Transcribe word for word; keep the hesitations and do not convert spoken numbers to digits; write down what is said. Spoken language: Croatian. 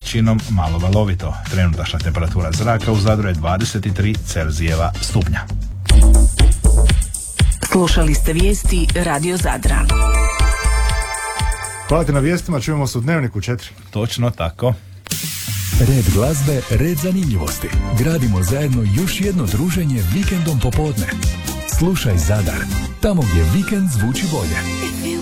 većinom malo valovito. Trenutačna temperatura zraka u Zadru je dvadeset tri Celzijeva stupnja. Slušali ste vijesti Radio Zadra. Hvala ti na vijestima, čujemo se u Dnevniku četiri. Točno tako. Red glazbe, red zanimljivosti. Gradimo zajedno još jedno druženje vikendom popodne. Slušaj Zadar, tamo gdje vikend zvuči bolje.